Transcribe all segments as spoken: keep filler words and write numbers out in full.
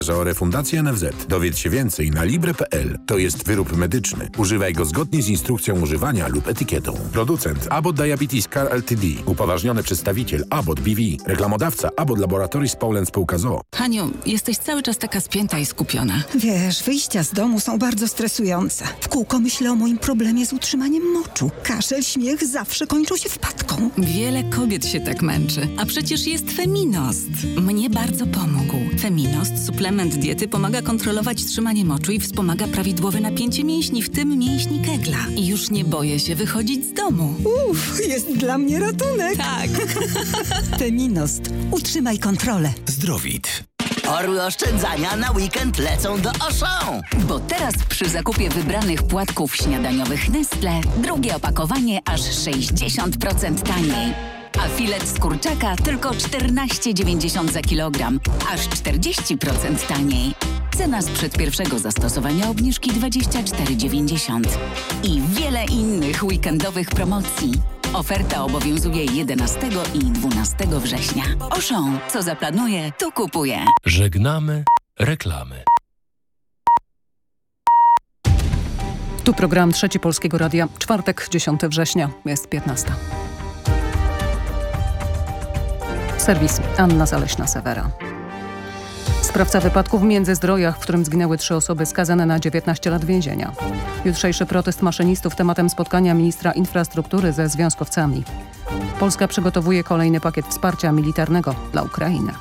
o refundację N F Z. Dowiedz się więcej na libre kropka p l. To jest wyrób medyczny. Używaj go zgodnie z instrukcją używania lub etykietą. Producent Abbott Diabetes Care Ltd. Upoważniony przedstawiciel Abbott B V. Reklamodawca Abbott Laboratories Poland Spółka z o o. Haniu, jesteś cały czas taka spięta i skupiona. Wiesz, wyjścia z domu są bardzo stresujące. W kółko myślę o moim problemie z utrzymaniem moczu. Kaszel, śmiech zawsze kończą się wpadką. Wiele kobiet się tak męczy. A przecież jest Feminost. Mnie bardzo pomógł. Feminost, suplement diety, pomaga kontrolować trzymanie moczu i wspomaga prawidłowe napięcie mięśni, w tym mięśni Kegla. I już nie boję się wychodzić z domu. Uff, jest dla mnie ratunek. Tak. Feminost. Utrzymaj kontrolę. Zdrowit. Orły oszczędzania na weekend lecą do Auchan. Bo teraz przy zakupie wybranych płatków śniadaniowych Nestle drugie opakowanie aż sześćdziesiąt procent taniej. A filet z kurczaka tylko czternaście dziewięćdziesiąt za kilogram, aż czterdzieści procent taniej. Cena sprzed pierwszego zastosowania obniżki dwadzieścia cztery dziewięćdziesiąt. I wiele innych weekendowych promocji. Oferta obowiązuje jedenastego i dwunastego września. Auchan, co zaplanuje, to kupuje. Żegnamy reklamy. Tu program Trzeci Polskiego Radia. Czwartek, dziesiątego września, jest piętnasta. Serwis Anna Zaleśna-Sewera. Sprawca wypadku w Międzyzdrojach, w którym zginęły trzy osoby, skazane na dziewiętnaście lat więzienia. Jutrzejszy protest maszynistów tematem spotkania ministra infrastruktury ze związkowcami. Polska przygotowuje kolejny pakiet wsparcia militarnego dla Ukrainy.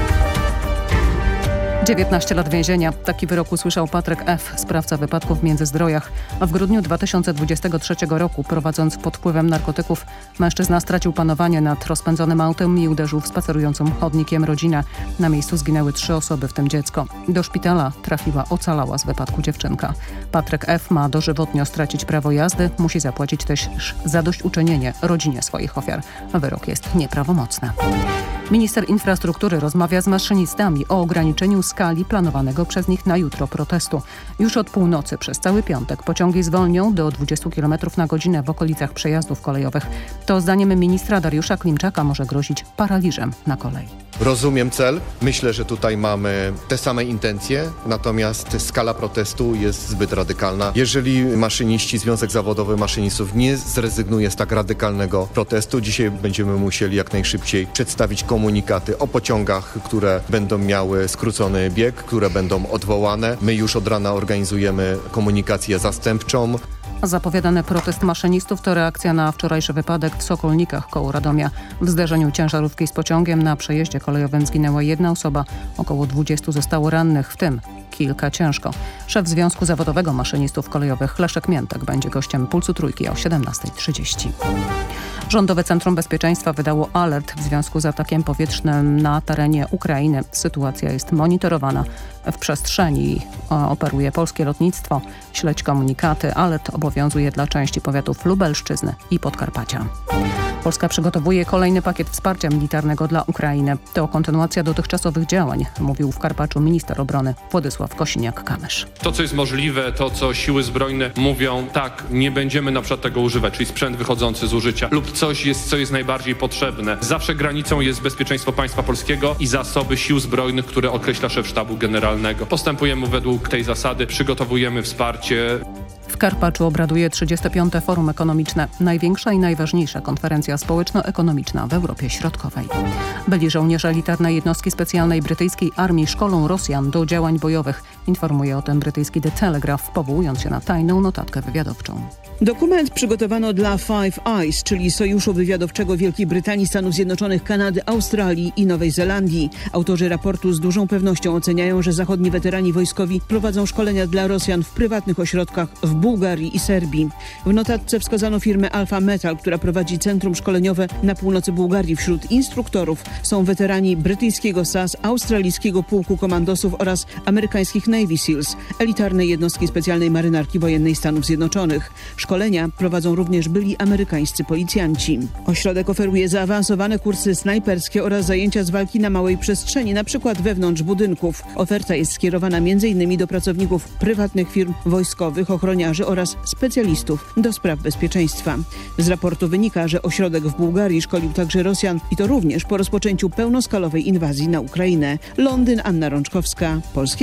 dziewiętnaście lat więzienia. Taki wyrok usłyszał Patryk F., sprawca wypadku w Międzyzdrojach. W grudniu dwa tysiące dwudziestego trzeciego roku, prowadząc pod wpływem narkotyków, mężczyzna stracił panowanie nad rozpędzonym autem i uderzył w spacerującą chodnikiem rodzinę. Na miejscu zginęły trzy osoby, w tym dziecko. Do szpitala trafiła ocalała z wypadku dziewczynka. Patryk F. ma dożywotnio stracić prawo jazdy, musi zapłacić też zadośćuczynienie rodzinie swoich ofiar. Wyrok jest nieprawomocny. Minister infrastruktury rozmawia z maszynistami o ograniczeniu skali planowanego przez nich na jutro protestu. Już od północy przez cały piątek pociągi zwolnią do dwudziestu kilometrów na godzinę w okolicach przejazdów kolejowych. To zdaniem ministra Dariusza Klimczaka może grozić paraliżem na kolei. Rozumiem cel. Myślę, że tutaj mamy te same intencje, natomiast skala protestu jest zbyt radykalna. Jeżeli maszyniści, Związek Zawodowy Maszynistów nie zrezygnuje z tak radykalnego protestu, dzisiaj będziemy musieli jak najszybciej przedstawić komunikaty o pociągach, które będą miały skrócony bieg, które będą odwołane. My już od rana organizujemy komunikację zastępczą. Zapowiadany protest maszynistów to reakcja na wczorajszy wypadek w Sokolnikach koło Radomia. W zderzeniu ciężarówki z pociągiem na przejeździe kolejowym zginęła jedna osoba, około dwudziestu zostało rannych, w tym kilka ciężko. Szef Związku Zawodowego Maszynistów Kolejowych Leszek Miętek będzie gościem Pulsu Trójki o siedemnasta trzydzieści. Rządowe Centrum Bezpieczeństwa wydało alert w związku z atakiem powietrznym na terenie Ukrainy. Sytuacja jest monitorowana. W przestrzeni operuje polskie lotnictwo. Śledź komunikaty. Alert obowiązuje dla części powiatów Lubelszczyzny i Podkarpacia. Polska przygotowuje kolejny pakiet wsparcia militarnego dla Ukrainy. To kontynuacja dotychczasowych działań, mówił w Karpaczu minister obrony Władysław Kosiniak-Kamysz. To, co jest możliwe, to, co siły zbrojne mówią, tak, nie będziemy na przykład tego używać, czyli sprzęt wychodzący z użycia lub coś jest, co jest najbardziej potrzebne. Zawsze granicą jest bezpieczeństwo państwa polskiego i zasoby sił zbrojnych, które określa szef sztabu generalnego. Postępujemy według tej zasady, przygotowujemy wsparcie. W Karpaczu obraduje trzydzieste piąte Forum Ekonomiczne, największa i najważniejsza konferencja społeczno-ekonomiczna w Europie Środkowej. Byli żołnierze elitarnej jednostki specjalnej brytyjskiej armii szkolą Rosjan do działań bojowych. Informuje o tym brytyjski The Telegraph, powołując się na tajną notatkę wywiadowczą. Dokument przygotowano dla Five Eyes, czyli Sojuszu Wywiadowczego Wielkiej Brytanii, Stanów Zjednoczonych, Kanady, Australii i Nowej Zelandii. Autorzy raportu z dużą pewnością oceniają, że zachodni weterani wojskowi prowadzą szkolenia dla Rosjan w prywatnych ośrodkach w Bułgarii i Serbii. W notatce wskazano firmę Alfa Metal, która prowadzi centrum szkoleniowe na północy Bułgarii. Wśród instruktorów są weterani brytyjskiego S A S, australijskiego pułku komandosów oraz amerykańskich Navy Seals, elitarnej jednostki specjalnej marynarki wojennej Stanów Zjednoczonych. Szkolenia prowadzą również byli amerykańscy policjanci. Ośrodek oferuje zaawansowane kursy snajperskie oraz zajęcia z walki na małej przestrzeni, na przykład wewnątrz budynków. Oferta jest skierowana między innymi do pracowników prywatnych firm wojskowych, ochroniarzy oraz specjalistów do spraw bezpieczeństwa. Z raportu wynika, że ośrodek w Bułgarii szkolił także Rosjan i to również po rozpoczęciu pełnoskalowej inwazji na Ukrainę. Londyn, Anna Rączkowska, Polskie